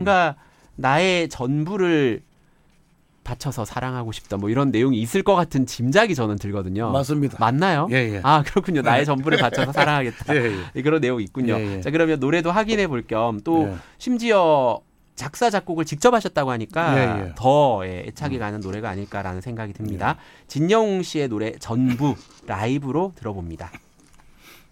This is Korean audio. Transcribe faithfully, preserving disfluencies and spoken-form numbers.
뭔가 나의 전부를 바쳐서 사랑하고 싶다 뭐 이런 내용이 있을 것 같은 짐작이 저는 들거든요. 맞습니다. 맞나요? 예, 예. 아 그렇군요. 나의 전부를 바쳐서 사랑하겠다. 예, 예. 그런 내용이 있군요. 예, 예. 자 그러면 노래도 확인해 볼 겸 또 예. 심지어 작사 작곡을 직접 하셨다고 하니까 예, 예. 더 예, 애착이 가는 노래가 아닐까라는 생각이 듭니다. 진영웅 씨의 노래 전부 라이브로 들어봅니다.